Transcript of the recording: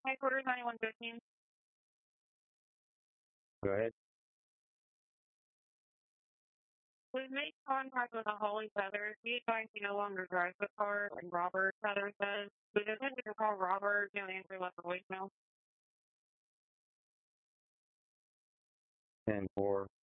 Headquarters 9115. Go ahead. We've made contact with the Holy Feathers. He advised he no longer drives the car, like Robert Feathers does. We attempted to call Robert, no answer, left a voicemail. 10-4.